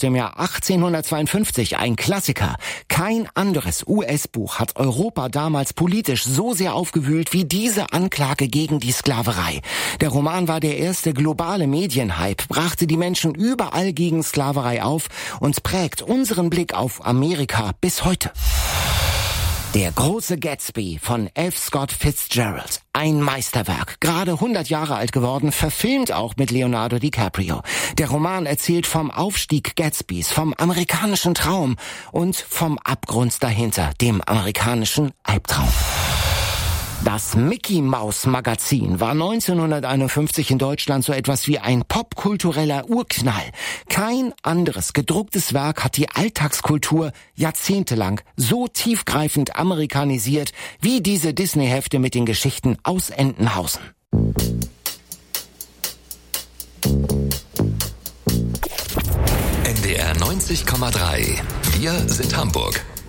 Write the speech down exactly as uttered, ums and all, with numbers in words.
dem Jahr achtzehnhundertzweiundfünfzig, ein Klassiker. Kein anderes U S-Buch hat Europa damals politisch so sehr aufgewühlt wie diese Anklage gegen die Sklaverei. Der Roman war der erste globale Medienhype, brachte die Menschen überall gegen Sklaverei auf und prägt unseren Blick auf Amerika bis heute. Der große Gatsby von F. Scott Fitzgerald. Ein Meisterwerk, gerade hundert Jahre alt geworden, verfilmt auch mit Leonardo DiCaprio. Der Roman erzählt vom Aufstieg Gatsbys, vom amerikanischen Traum und vom Abgrund dahinter, dem amerikanischen Albtraum. Das Mickey-Maus-Magazin war neunzehnhunderteinundfünfzig in Deutschland so etwas wie ein popkultureller Urknall. Kein anderes gedrucktes Werk hat die Alltagskultur jahrzehntelang so tiefgreifend amerikanisiert wie diese Disney-Hefte mit den Geschichten aus Entenhausen. N D R neunzig Komma drei. Wir sind Hamburg.